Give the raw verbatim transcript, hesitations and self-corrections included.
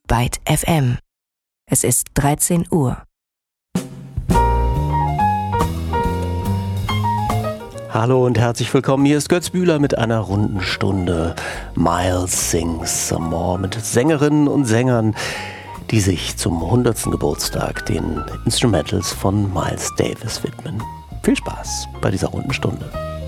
Byte F M. Es ist dreizehn Uhr. Hallo und herzlich willkommen, hier ist Götz Bühler mit einer runden Stunde Miles Sings Some More mit Sängerinnen und Sängern, die sich zum hundertsten Geburtstag den Instrumentals von Miles Davis widmen. Viel Spaß bei dieser runden Stunde.